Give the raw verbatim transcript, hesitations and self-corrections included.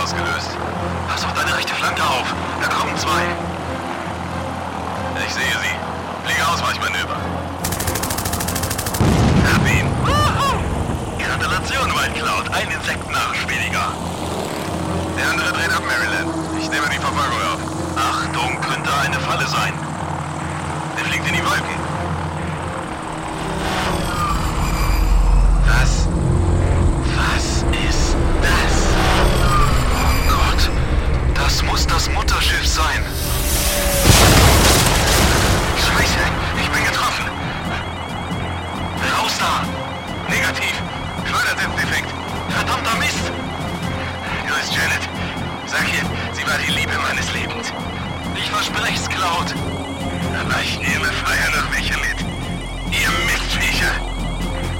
ausgelöst. Pass auf deine rechte Flanke auf. Da kommen zwei. Ich sehe sie. Fliege Ausweichmanöver. Hab ihn. Gratulation, White Cloud. Ein Insektennarrisch weniger. Der andere dreht ab, Maryland. Ich nehme die Verfolgung auf. Achtung, könnte eine Falle sein. Der fliegt in die Wolken. Was? Was ist das? Oh Gott. Das muss das Mutterschiff sein. Scheiße, ich bin getroffen. Raus da. Negativ. Schleudersitzdefekt. Verdammter Mist. Grüß Janet. Sag ihr, sie war die Liebe meines Lebens. Ich versprech's, Cloud. Aber ich nehme Freier nach welcher